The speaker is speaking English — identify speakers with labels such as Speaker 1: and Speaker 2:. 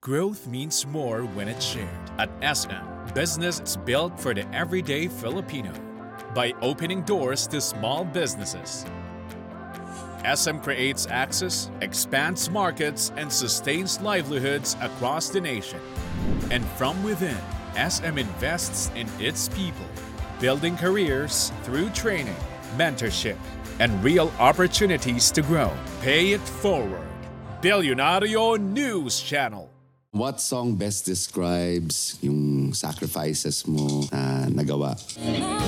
Speaker 1: Growth means more when it's shared. At SM, business is built for the everyday Filipino by opening doors to small businesses. SM creates access, expands markets, and sustains livelihoods across the nation. And from within, SM invests in its people, building careers through training, mentorship, and real opportunities to grow. Pay it forward. Billionario News Channel.
Speaker 2: What song best describes yung sacrifices mo na nagawa?